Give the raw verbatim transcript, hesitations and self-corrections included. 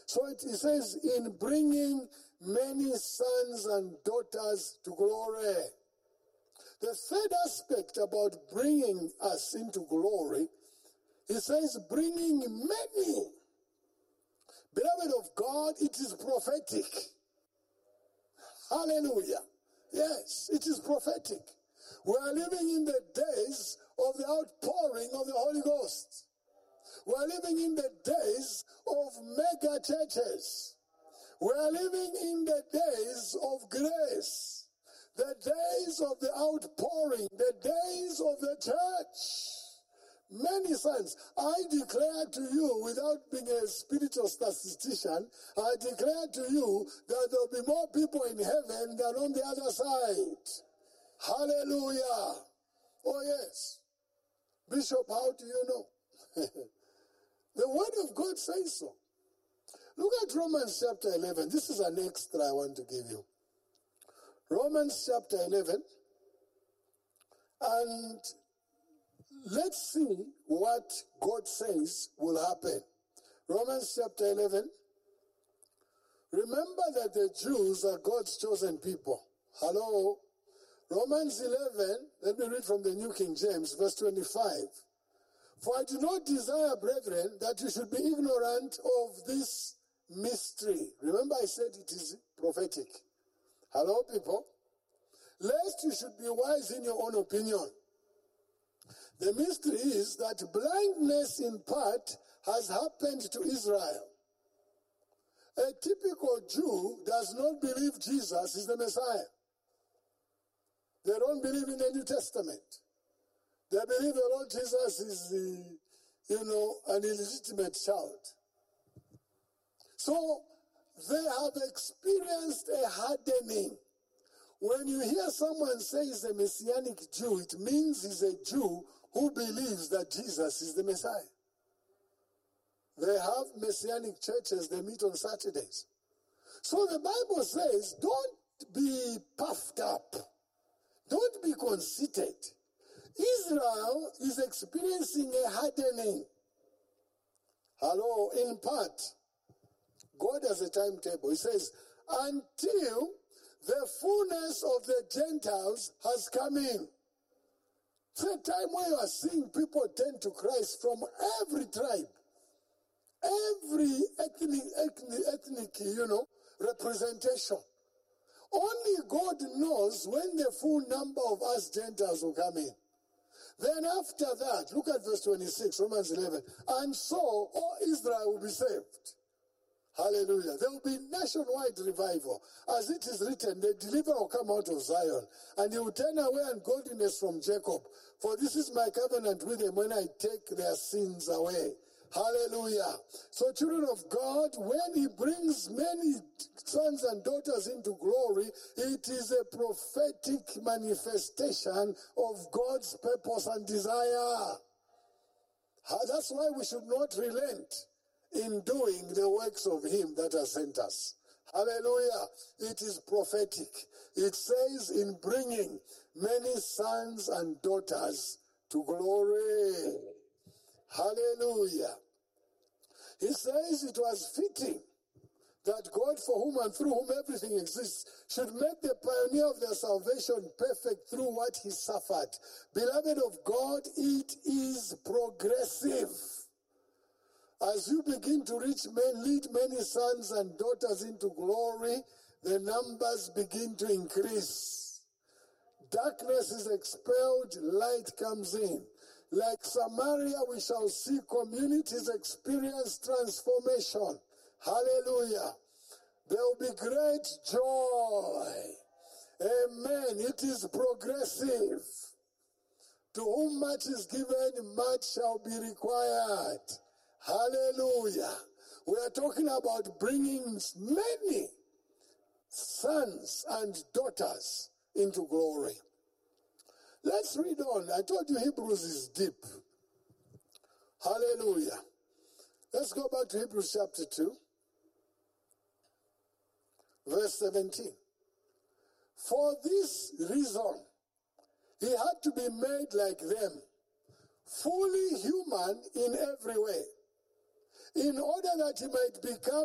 So it, it says, in bringing many sons and daughters to glory. The third aspect about bringing us into glory, it says bringing many. Beloved of God, it is prophetic. Hallelujah. Yes, it is prophetic. We are living in the days of the outpouring of the Holy Ghost. We are living in the days of mega churches. We are living in the days of grace. The days of the outpouring. The days of the church. Many sons. I declare to you, without being a spiritual statistician, I declare to you that there will be more people in heaven than on the other side. Hallelujah. Oh yes. Bishop, how do you know? The word of God says so. Look at Romans chapter eleven. This is an extra I want to give you. Romans chapter eleven. And let's see what God says will happen. Romans chapter eleven. Remember that the Jews are God's chosen people. Hello? Romans eleven, let me read from the New King James, verse twenty-five. For I do not desire, brethren, that you should be ignorant of this mystery. Remember I said it is prophetic. Hello, people? Lest you should be wise in your own opinion. The mystery is that blindness in part has happened to Israel. A typical Jew does not believe Jesus is the Messiah. They don't believe in the New Testament. They believe the Lord Jesus is, the, you know, an illegitimate child. So they have experienced a hardening. When you hear someone say he's a Messianic Jew, it means he's a Jew who believes that Jesus is the Messiah. They have Messianic churches, they meet on Saturdays. So the Bible says, don't be puffed up. Don't be conceited. Israel is experiencing a hardening. Hello, in part. God has a timetable. He says, until the fullness of the Gentiles has come in. It's a time where you are seeing people turn to Christ from every tribe, every ethnic, ethnic, ethnic, you know, representation. Only God knows when the full number of us Gentiles will come in. Then after that, look at verse twenty-six, Romans eleven. And so all Israel will be saved. Hallelujah. There will be nationwide revival. As it is written, the deliverer will come out of Zion, and he will turn away ungodliness from Jacob. For this is my covenant with them when I take their sins away. Hallelujah. So children of God, when he brings many sons and daughters into glory, it is a prophetic manifestation of God's purpose and desire. That's why we should not relent in doing the works of him that has sent us. Hallelujah. It is prophetic. It says in bringing many sons and daughters to glory. Hallelujah. He says it was fitting that God, for whom and through whom everything exists, should make the pioneer of their salvation perfect through what he suffered. Beloved of God, it is progressive. As you begin to reach men, lead many sons and daughters into glory, the numbers begin to increase. Darkness is expelled, light comes in. Like Samaria, we shall see communities experience transformation. Hallelujah. There will be great joy. Amen. It is progressive. To whom much is given, much shall be required. Hallelujah. We are talking about bringing many sons and daughters into glory. Let's read on. I told you Hebrews is deep. Hallelujah. Let's go back to Hebrews chapter two. Verse seventeen. For this reason, he had to be made like them, fully human in every way, in order that he might become